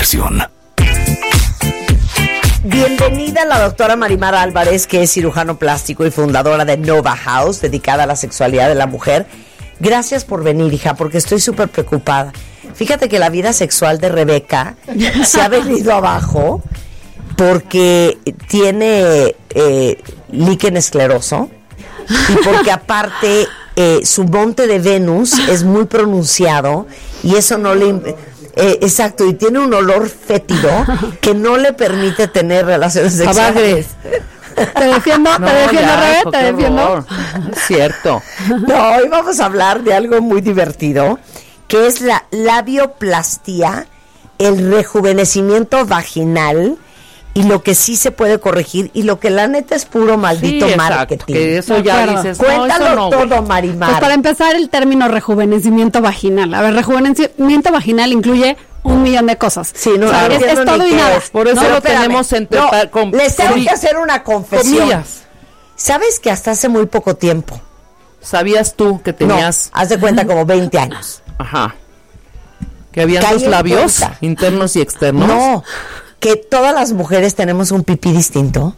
estación. Bienvenida la doctora Marimar Álvarez, que es cirujano plástico y fundadora de Nova House, dedicada a la sexualidad de la mujer. Gracias por venir, hija, porque estoy súper preocupada. Fíjate que la vida sexual de Rebeca se ha venido abajo porque tiene líquen escleroso y porque aparte su monte de Venus es muy pronunciado y eso no le... exacto, y tiene un olor fétido que no le permite tener relaciones sexuales. Te defiendo, Rebe, te defiendo. Cierto. No, hoy vamos a hablar de algo muy divertido, que es la labioplastia, el rejuvenecimiento vaginal y lo que sí se puede corregir y lo que la neta es puro maldito marketing. Que eso ya dices, cuéntalo no, todo, Marimar. Pues para empezar, el término rejuvenecimiento vaginal. A ver, rejuvenecimiento vaginal incluye 1,000,000 de cosas. Sí, no, o sea, es todo y nada. Por eso lo tenemos entre... les tengo que hacer una confesión. Comillas. ¿Sabes que hasta hace muy poco tiempo? ¿Sabías tú que tenías... No, haz de cuenta como 20 años. Ajá. ¿Que habían dos labios internos y externos? No, que todas las mujeres tenemos un pipí distinto.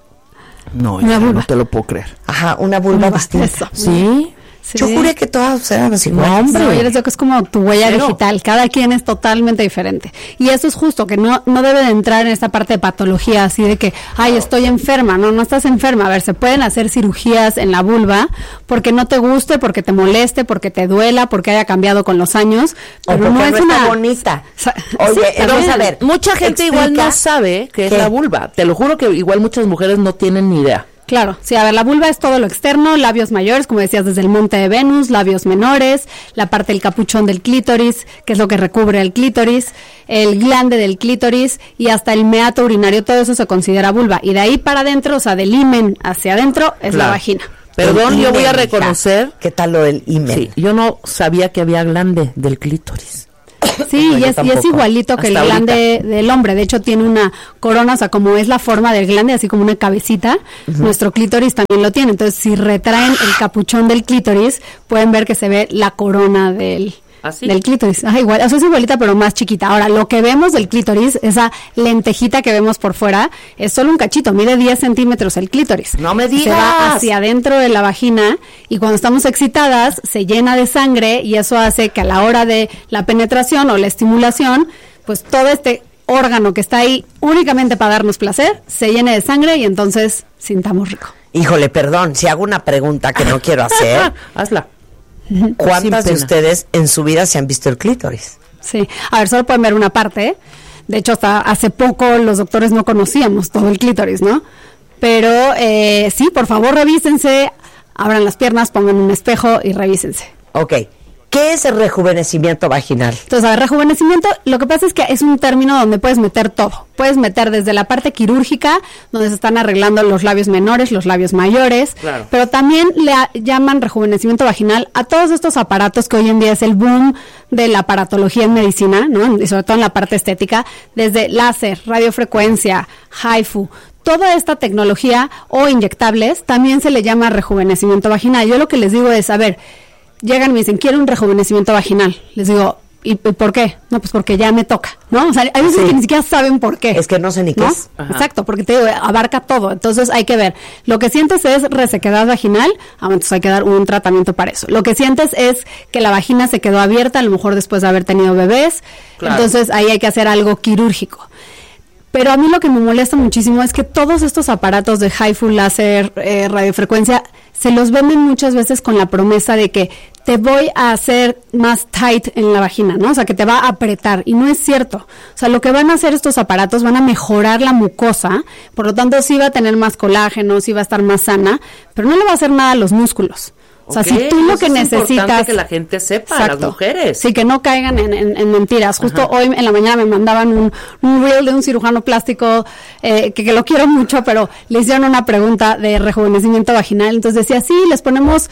No, ya no te lo puedo creer. Ajá, una vulva distinta. ¿Sí? Sí. Yo juré que todas éramos iguales. No, hombre. No, yo les digo que es como tu huella digital. Cada quien es totalmente diferente. Y eso es justo, que no debe de entrar en esta parte de patología así de que, ay, estoy enferma. No estás enferma. A ver, se pueden hacer cirugías en la vulva porque no te guste, porque te moleste, porque te duela, porque haya cambiado con los años. Pero no es está bonita. Oye, vamos a ver. Mucha gente igual no sabe qué es la vulva. Te lo juro que igual muchas mujeres no tienen ni idea. Claro, sí, a ver, la vulva es todo lo externo, labios mayores, como decías, desde el monte de Venus, labios menores, la parte del capuchón del clítoris, que es lo que recubre el clítoris, el glande del clítoris y hasta el meato urinario, todo eso se considera vulva. Y de ahí para adentro, o sea, del himen hacia adentro, es la vagina. Perdón, yo voy a reconocer... ¿Qué tal lo del himen? Sí, yo no sabía que había glande del clítoris. Sí, y es igualito que el glande del hombre. De hecho, tiene una corona, o sea, como es la forma del glande, así como una cabecita, nuestro clítoris también lo tiene. Entonces, si retraen el capuchón del clítoris, pueden ver que se ve la corona del clítoris. Igual, eso es igualita, pero más chiquita. Ahora, lo que vemos del clítoris, esa lentejita que vemos por fuera, es solo un cachito, mide 10 centímetros el clítoris. ¡No me digas! Se va hacia adentro de la vagina y cuando estamos excitadas, se llena de sangre y eso hace que a la hora de la penetración o la estimulación, pues todo este órgano que está ahí únicamente para darnos placer, se llene de sangre y entonces sintamos rico. Híjole, perdón, si hago una pregunta que no quiero hacer. Hazla. ¿Cuántas de ustedes en su vida se han visto el clítoris? Sí, a ver, solo pueden ver una parte. De hecho, hasta hace poco los doctores no conocíamos todo el clítoris, ¿no? Pero sí, por favor, revísense, abran las piernas, pongan un espejo y revísense. Ok. ¿Qué es el rejuvenecimiento vaginal? Entonces, a ver, rejuvenecimiento, lo que pasa es que es un término donde puedes meter todo. Puedes meter desde la parte quirúrgica, donde se están arreglando los labios menores, los labios mayores, claro. Pero también le llaman rejuvenecimiento vaginal a todos estos aparatos que hoy en día es el boom de la aparatología en medicina, ¿no? Y sobre todo en la parte estética, desde láser, radiofrecuencia, HIFU. Toda esta tecnología o inyectables también se le llama rejuvenecimiento vaginal. Yo lo que les digo es, a ver, llegan y me dicen, quiero un rejuvenecimiento vaginal. Les digo, ¿y por qué? No, pues porque ya me toca, ¿no? O sea, hay veces que ni siquiera saben por qué. Es que no sé ni qué es. Exacto, porque te digo, abarca todo. Entonces hay que ver. Lo que sientes es resequedad vaginal, entonces hay que dar un tratamiento para eso. Lo que sientes es que la vagina se quedó abierta, a lo mejor después de haber tenido bebés. Claro. Entonces ahí hay que hacer algo quirúrgico. Pero a mí lo que me molesta muchísimo es que todos estos aparatos de HIFU, láser, radiofrecuencia, se los venden muchas veces con la promesa de que te voy a hacer más tight en la vagina, ¿no? O sea, que te va a apretar. Y no es cierto. O sea, lo que van a hacer estos aparatos van a mejorar la mucosa. Por lo tanto, sí va a tener más colágeno, sí va a estar más sana, pero no le va a hacer nada a los músculos. O sea, si tú lo que necesitas... Es importante que la gente sepa, exacto, las mujeres. Sí, que no caigan en mentiras. Justo hoy en la mañana me mandaban un reel de un cirujano plástico que lo quiero mucho, pero le hicieron una pregunta de rejuvenecimiento vaginal. Entonces decía, sí, les ponemos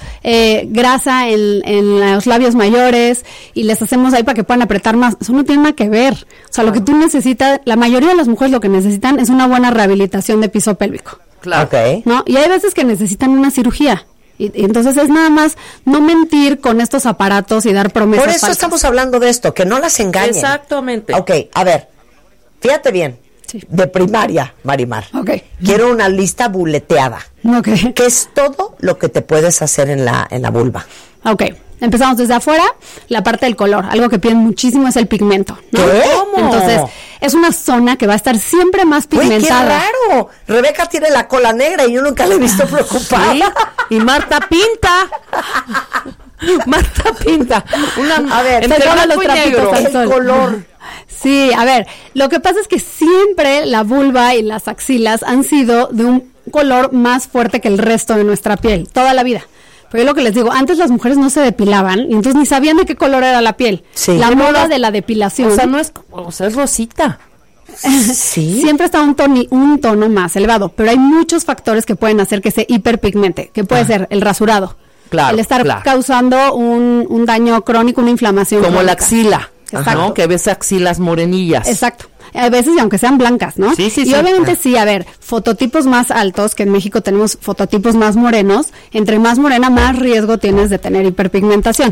grasa en los labios mayores y les hacemos ahí para que puedan apretar más. Eso no tiene nada que ver. O sea, lo que tú necesitas, la mayoría de las mujeres lo que necesitan es una buena rehabilitación de piso pélvico. Claro. Okay. ¿No? Y hay veces que necesitan una cirugía. Y entonces es nada más no mentir con estos aparatos y dar promesas Por eso falsas. Estamos hablando de esto, que no las engañen. Exactamente. Ok, a ver, Fíjate bien. Sí. De primaria, Marimar. Ok. Quiero una lista buleteada. Ok. ¿Qué es todo lo que te puedes hacer en la vulva? Ok. Empezamos desde afuera, la parte del color. Algo que piden muchísimo es el pigmento, ¿no? ¿Qué? ¿Cómo? Entonces, es una zona que va a estar siempre más ¡Uy, qué pigmentada. raro! Rebeca tiene la cola negra y yo nunca la he visto preocupada. Sí, y Marta pinta. Marta pinta. A ver, entre se ponen blanco los y trapitos negro. al el sol. color. Sí, a ver, lo que pasa es que siempre la vulva y las axilas han sido de un color más fuerte que el resto de nuestra piel, toda la vida. Pero yo lo que les digo, antes las mujeres no se depilaban y entonces ni sabían de qué color era la piel. Sí. La moda de la depilación. O sea, no es, o sea, es rosita. Sí. Siempre está un tono más elevado, pero hay muchos factores que pueden hacer que se hiperpigmente, que puede ser el rasurado, Claro, el estar claro. causando un daño crónico, una inflamación Como la crónica. axila. Exacto. ¿No? Que ves axilas morenillas. Exacto. A veces, y aunque sean blancas, ¿no? Sí, sí, y sí. obviamente sí, a ver, fototipos más altos, que en México tenemos fototipos más morenos, entre más morena, más riesgo tienes de tener hiperpigmentación.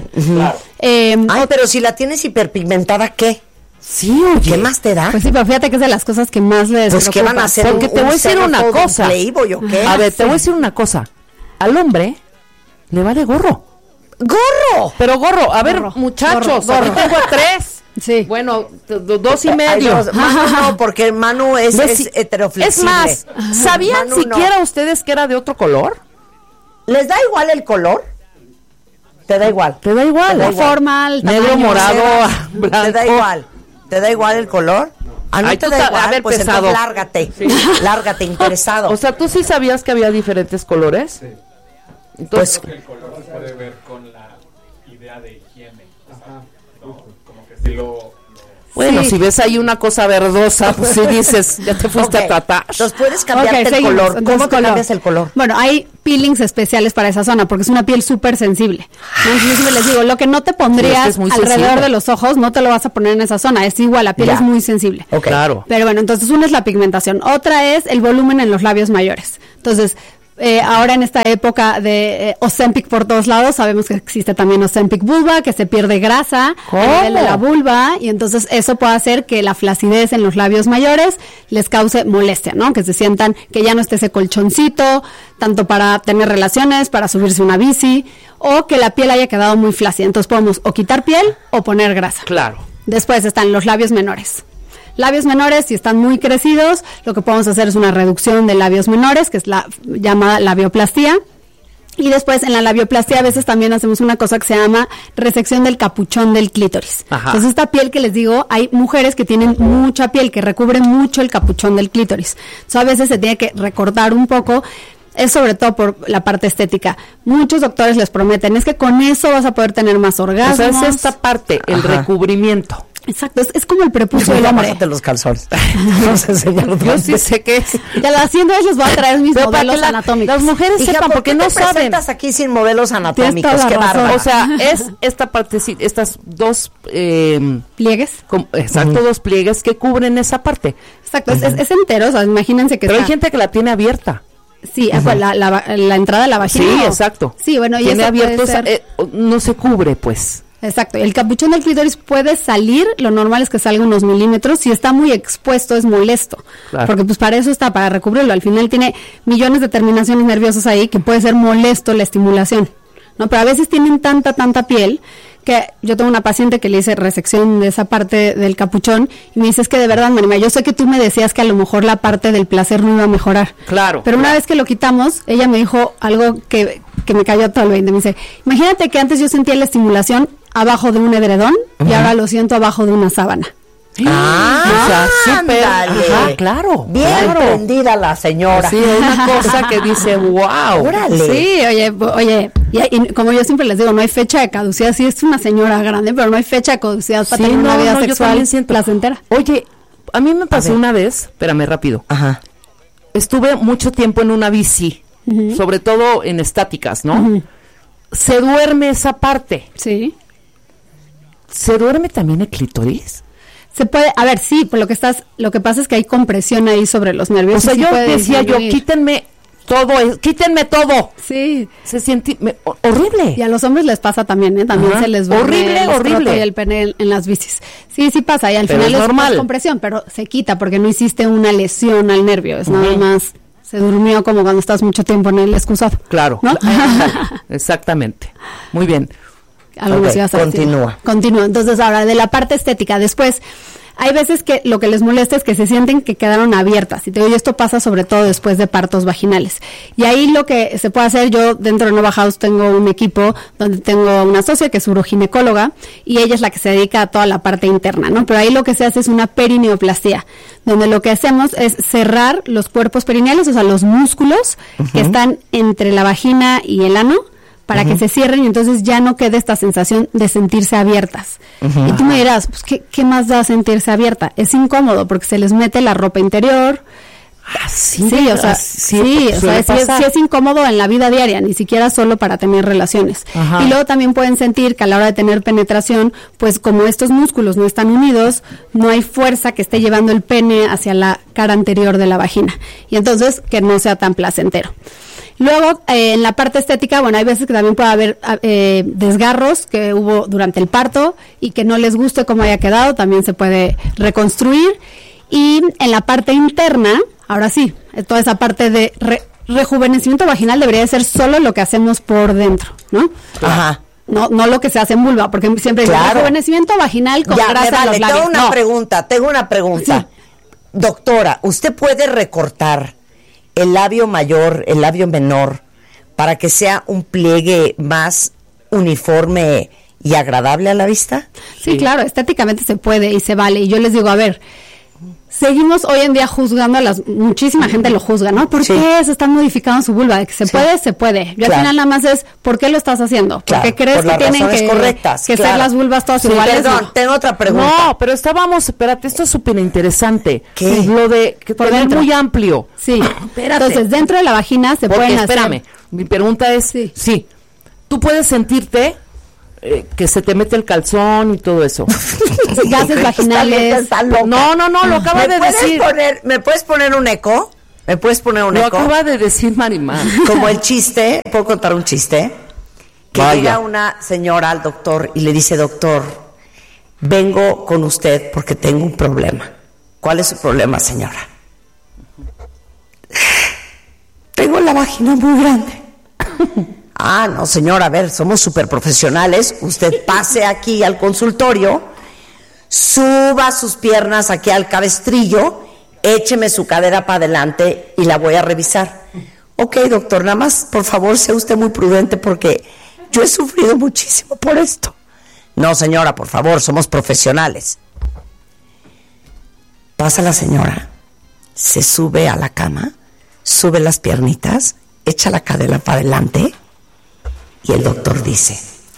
Ay, pero si la tienes hiperpigmentada, ¿qué? Sí, oye. ¿Qué más te da? Pues sí, pero fíjate que es de las cosas que más les Pues, ¿qué van a preocupa. hacer? Porque te voy a decir centerfold, una un cosa. Playboy o qué? A ver, te voy a decir una cosa. Al hombre le vale gorro. ¡Gorro! Pero gorro, a ver, Gorro, muchachos, gorro, aquí gorro. tengo a 3. Sí. Bueno, 2 y Ay, medio. Dios, Manu no, porque Manu es heteroflexible. Es más, ¿sabían Manu no. siquiera ustedes que era de otro color? ¿Les da igual el color? Te da igual. Te da igual. La forma, el Negro, tamaño. morado, Te da blanco. igual. ¿Te da igual el color? Ah, no Ay, te tú da a igual, ver, pues pesado. entonces lárgate. Lárgate, interesado. O sea, ¿tú sí sabías que había diferentes colores? Sí. Entonces, Pues, El color se puede ver con la idea de higiene. ¿no? Como que si bueno, Sí. si ves ahí una cosa verdosa, pues sí dices, ya te fuiste ok. a tratar. Entonces puedes cambiarte Ok, el seguimos. color. Entonces, ¿Cómo te cambias el color? Bueno, hay peelings especiales para esa zona porque es una piel súper sensible. ¿No? Entonces, yo siempre les digo, lo que no te Sí, pondrías es muy alrededor sensible. de los ojos, no te lo vas a poner en esa zona. Es igual, la piel Ya. es muy sensible. Ok. Claro. Pero bueno, entonces una es la pigmentación, otra es el volumen en los labios mayores. Entonces, ahora en esta época de Ozempic por todos lados, sabemos que existe también Ozempic vulva, que se pierde grasa a nivel de la vulva, y entonces eso puede hacer que la flacidez en los labios mayores les cause molestia, ¿no? Que se sientan que ya no esté ese colchoncito, tanto para tener relaciones, para subirse una bici, o que la piel haya quedado muy flácida. Entonces podemos o quitar piel o poner grasa. Claro. Después están los labios menores. Labios menores, si están muy crecidos, lo que podemos hacer es una reducción de labios menores, que es la llamada labioplastía. Y después en la labioplastía a veces también hacemos una cosa que se llama resección del capuchón del clítoris. Ajá. Entonces esta piel que les digo, hay mujeres que tienen mucha piel, que recubre mucho el capuchón del clítoris. Entonces a veces se tiene que recortar un poco. Es sobre todo por la parte estética. Muchos doctores les prometen, es que con eso vas a poder tener más orgasmos. O sea, es esta parte, el Ajá. recubrimiento. Exacto, es como el prepucio del Ya hombre. bájate los calzones. Vamos a enseñar Yo sí sé que es. De la hacienda les voy a traer mis Pero para modelos que la- anatómicos. las mujeres Hija, sepan, ¿por porque qué no te saben. presentas aquí sin modelos anatómicos? Tienes toda Qué la razón. bárbaro. O sea, es esta parte, estas dos, Pliegues. exacto, dos pliegues que cubren esa parte. Exacto, es entero, o sea, imagínense que Pero hay está- gente que la tiene abierta. Sí, pues, la entrada de la vagina. Sí, ¿no? exacto. Sí, bueno, y Tiene eso puede abierto, ser- no se cubre, pues. Exacto, el capuchón del clítoris puede salir, lo normal es que salga unos milímetros, si está muy expuesto es molesto, Claro. porque pues para eso está, para recubrirlo, al final tiene millones de terminaciones nerviosas ahí que puede ser molesto la estimulación, ¿no? Pero a veces tienen tanta piel que yo tengo una paciente que le hice resección de esa parte del capuchón y me dice, es que de verdad, Marima, yo sé que tú me decías que a lo mejor la parte del placer no iba a mejorar. Claro, Pero una claro. vez que lo quitamos, ella me dijo algo que me cayó todo el 20. Me dice, imagínate que antes yo sentía la estimulación abajo de un edredón y ahora lo siento abajo de una sábana. Ah, O sea, súper. ándale. Ajá, claro. Bien claro. prendida la señora. Sí, una cosa que dice, wow. Órale. Sí, oye, y como yo siempre les digo, no hay fecha de caducidad. Sí, es una señora grande, pero no hay fecha de caducidad para Sí, tener una no, vida no, yo sexual también siento. placentera. Oye, a mí me pasó ver. una vez, espérame rápido. Ajá. Estuve mucho tiempo en una bici, sobre todo en estáticas, ¿no? Se duerme esa parte. Sí. ¿Se duerme también el clítoris? Se puede, a ver, sí, pues lo que pasa es que hay compresión ahí sobre los nervios. O sea, y sí yo puede decía yo, disminuir. quítenme todo es, quítenme todo. Sí. Se siente horrible. Y a los hombres les pasa también, ¿eh? También se les duerme horrible. Y el pene en las bicis. Sí pasa. Y al pero final es normal. Compresión, pero se quita porque no hiciste una lesión al nervio. Es nada más, se durmió como cuando estás mucho tiempo en el excusado. Claro. ¿No? Exactamente. Muy bien. Algo Okay, continúa. Continúa. Entonces, ahora, de la parte estética, después, hay veces que lo que les molesta es que se sienten que quedaron abiertas. Y te digo, y esto pasa sobre todo después de partos vaginales. Y ahí lo que se puede hacer, yo dentro de Nova House tengo un equipo donde tengo una socia que es uroginecóloga y ella es la que se dedica a toda la parte interna, ¿no? Pero ahí lo que se hace es una perineoplastia, donde lo que hacemos es cerrar los cuerpos perineales, o sea, los músculos que están entre la vagina y el ano, para que se cierren y entonces ya no quede esta sensación de sentirse abiertas. Y tú me dirás, pues, ¿qué más da sentirse abierta? Es incómodo porque se les mete la ropa interior. Sí, o sea, sí es incómodo en la vida diaria, ni siquiera solo para tener relaciones. Y luego también pueden sentir que a la hora de tener penetración, pues como estos músculos no están unidos, no hay fuerza que esté llevando el pene hacia la cara anterior de la vagina. Y entonces que no sea tan placentero. Luego, en la parte estética, bueno, hay veces que también puede haber desgarros que hubo durante el parto y que no les guste cómo haya quedado, también se puede reconstruir. Y en la parte interna, ahora sí, toda esa parte de rejuvenecimiento vaginal debería de ser solo lo que hacemos por dentro, ¿no? Ajá. No lo que se hace en vulva, porque siempre dicen rejuvenecimiento vaginal con grasa en los labios. Tengo una pregunta. Sí. Doctora, ¿usted puede recortar el labio mayor, el labio menor, para que sea un pliegue más uniforme y agradable a la vista? Sí, claro, estéticamente se puede y se vale. Y yo les digo, a ver, seguimos hoy en día juzgando muchísima gente lo juzga, ¿no? ¿Por qué se están modificando su vulva? De que se puede, se puede. Yo al final nada más es, ¿por qué lo estás haciendo? ¿Porque crees que tienen que ser las vulvas todas iguales? Perdón, tengo otra pregunta. No, pero espérate, esto es súper interesante. ¿Qué? Lo de que por tener muy amplio. Sí, entonces dentro de la vagina se pueden hacer. Espérame, mi pregunta es, sí, tú puedes sentirte que se te mete el calzón y todo eso. Gases vaginales. No, lo acaba de decir. ¿Me puedes poner un eco? ¿Me puedes poner un eco? Lo acaba de decir Marimar. Como el chiste, ¿puedo contar un chiste? Que llega una señora al doctor y le dice, doctor, vengo con usted porque tengo un problema. ¿Cuál es su problema, señora? Tengo la vagina muy grande. Ah, no, señora, a ver, somos súper profesionales. Usted pase aquí al consultorio, suba sus piernas aquí al cabestrillo, écheme su cadera para adelante y la voy a revisar. Ok, doctor, nada más, por favor, sea usted muy prudente porque yo he sufrido muchísimo por esto. No, señora, por favor, somos profesionales. Pasa la señora, se sube a la cama, sube las piernitas, echa la cadera para adelante. Y el doctor dice,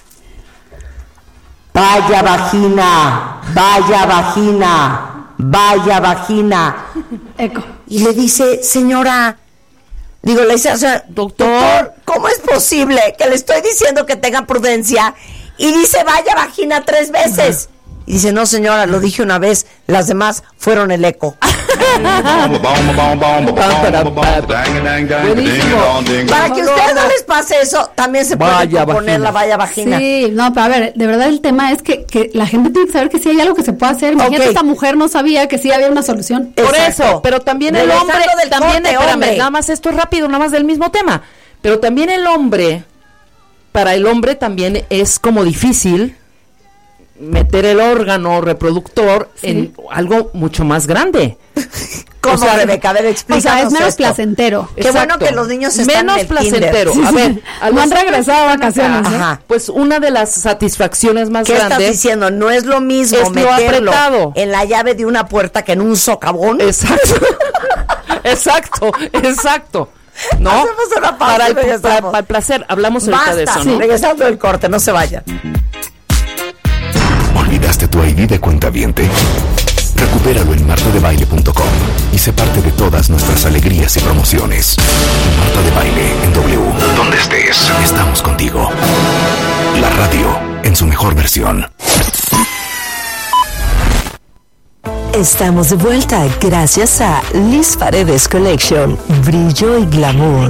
vaya vagina, vaya vagina, vaya vagina. Eco. Y le dice, señora, le dice, o sea, doctor, ¿cómo es posible que le estoy diciendo que tenga prudencia? Y dice, vaya vagina 3 veces. Y dice, no, señora, lo dije una vez, las demás fueron el eco. Buenísimo. Para que a ustedes no les pase eso, también se puede poner la vaya vagina. Sí, no, pero a ver, de verdad el tema es que la gente tiene que saber que sí hay algo que se puede hacer. Imagínate, esta mujer no sabía que sí había una solución. Por eso, pero también el hombre, nada más esto es rápido, nada más del mismo tema. Pero también el hombre, para el hombre también es como difícil meter el órgano reproductor en algo mucho más grande. ¿Cómo, Rebeca? A ver, explícanos. O sea, es menos placentero. Qué bueno que los niños están menos en el placentero. kinder. A ver, no han regresado a vacaciones. Ajá. Pues una de las satisfacciones más ¿Qué grandes. ¿Qué estás diciendo? No es lo mismo es meterlo en la llave de una puerta que en un socavón. Exacto. Exacto. ¿No? Hacemos una pausa para el placer. Hablamos ahorita de eso, ¿no? Regresando del corte, no se vayan. ¿Olvidaste tu ID de cuentaviente? Recupéralo en martadebaile.com y sé parte de todas nuestras alegrías y promociones. Marta de Baile en W. Donde estés, estamos contigo. La radio en su mejor versión. Estamos de vuelta gracias a Liz Paredes Collection, brillo y glamour.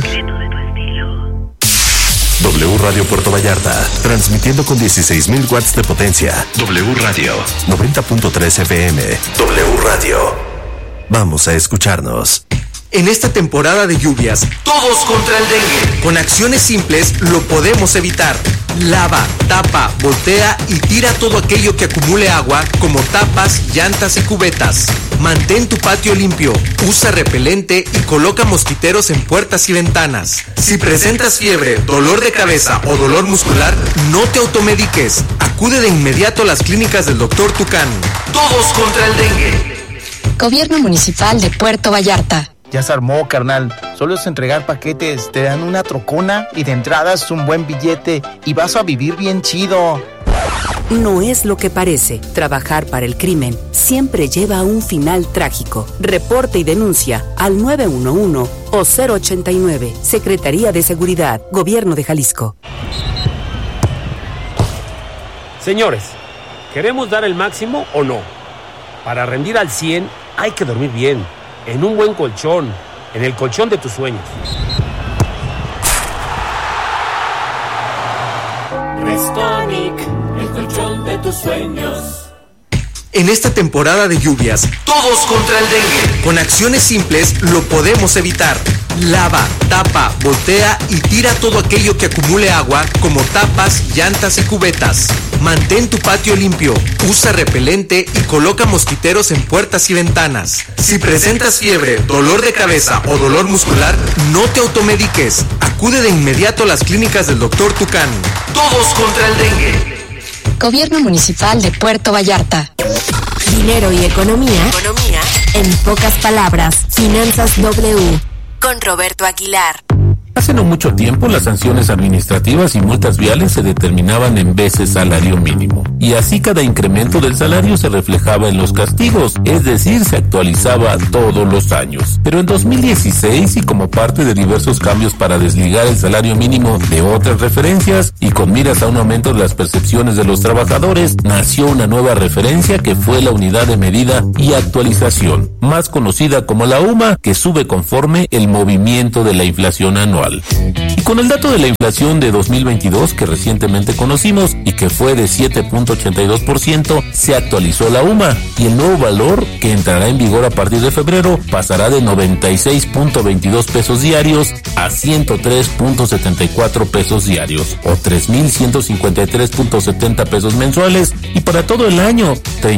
W Radio Puerto Vallarta, transmitiendo con 16,000 watts de potencia. W Radio, 90.3 FM. W Radio. Vamos a escucharnos. En esta temporada de lluvias, todos contra el dengue. Con acciones simples lo podemos evitar. Lava, tapa, voltea y tira todo aquello que acumule agua, como tapas, llantas y cubetas. Mantén tu patio limpio, usa repelente y coloca mosquiteros en puertas y ventanas. Si presentas fiebre, dolor de cabeza o dolor muscular, no te automediques. Acude de inmediato a las clínicas del Dr. Tucán. Todos contra el dengue. Gobierno Municipal de Puerto Vallarta. Ya se armó, carnal. Solo es entregar paquetes, te dan una trocona y de entrada es un buen billete y vas a vivir bien chido. No es lo que parece. Trabajar para el crimen siempre lleva a un final trágico. Reporte y denuncia al 911 o 089. Secretaría de Seguridad, Gobierno de Jalisco. Señores, ¿queremos dar el máximo o no? Para rendir al 100 hay que dormir bien, en un buen colchón, en el colchón de tus sueños. Restonic, el colchón de tus sueños. En esta temporada de lluvias, todos contra el dengue. Con acciones simples lo podemos evitar. Lava, tapa, voltea y tira todo aquello que acumule agua, como tapas, llantas y cubetas. Mantén tu patio limpio, usa repelente y coloca mosquiteros en puertas y ventanas. Si presentas fiebre, dolor de cabeza o dolor muscular, no te automediques. Acude de inmediato a las clínicas del Dr. Tucán. Todos contra el dengue. Gobierno Municipal de Puerto Vallarta. Dinero y economía. En pocas palabras, Finanzas W. Con Roberto Aguilar. Hace no mucho tiempo las sanciones administrativas y multas viales se determinaban en veces salario mínimo, y así cada incremento del salario se reflejaba en los castigos, es decir, se actualizaba todos los años. Pero en 2016, y como parte de diversos cambios para desligar el salario mínimo de otras referencias y con miras a un aumento de las percepciones de los trabajadores, nació una nueva referencia que fue la unidad de medida y actualización, más conocida como la UMA, que sube conforme el movimiento de la inflación anual. Y con el dato de la inflación de 2022 que recientemente conocimos y que fue de 7.82%, se actualizó la UMA y el nuevo valor, que entrará en vigor a partir de febrero, pasará de 96.22 pesos diarios a 103.74 pesos diarios o 3.153.70 pesos mensuales, y para todo el año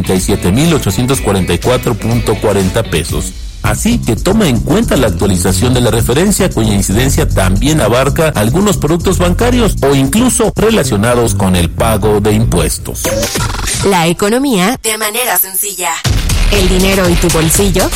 37.844.40 pesos. Así que toma en cuenta la actualización de la referencia, cuya incidencia también abarca algunos productos bancarios o incluso relacionados con el pago de impuestos. La economía de manera sencilla. El dinero y tu bolsillo